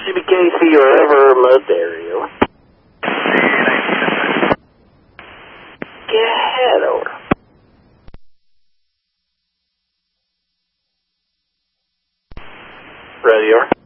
CBKC or ever remote area. Get ahead, over. Ready, over.